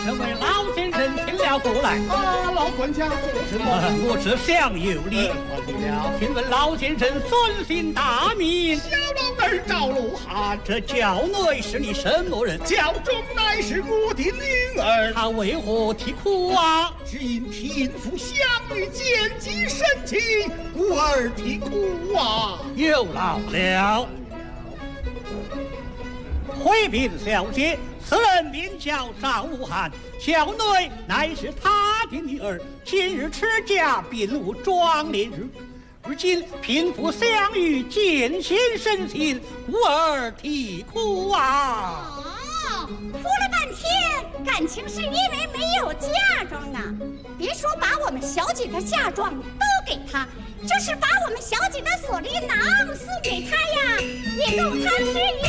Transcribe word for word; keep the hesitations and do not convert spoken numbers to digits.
这位老先生请了过来。 啊，老管家做什么？ 啊、我这厢有礼。 忘记了。 请问老先生尊姓大名？ 小老儿赵鲁汉。 这教内是你什么人？ 教中乃是我的女儿。 他为何啼哭啊？ 只因贫妇相遇见机生情，故而啼哭啊。 有劳了。回禀小姐，此人名叫赵武汉，小女乃是他的女儿。今日持家并无壮烈日，如今贫妇相遇见贤生情，故而啼哭啊。 哦，哭了半天，感情是因为没有嫁妆啊！别说把我们小姐的嫁妆都给他，就是把我们小姐的锁麟囊送给他呀，也够他吃一